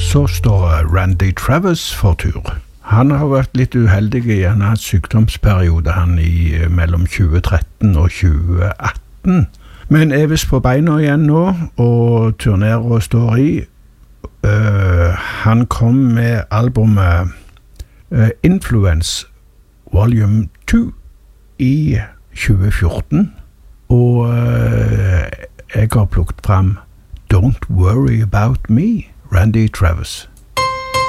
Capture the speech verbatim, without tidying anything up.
så står Randy Travis for tur. Han har vært litt uheldig i en sykdomsperiode han i mellom tjue tretten og tjue atten. Men er vist på beina igjen nå, og turnerer og står i. Uh, han kom med albumet uh, Influence Volume to i tjue fjorten, og uh, jeg har plukket frem Don't Worry About Me, Randy Travis.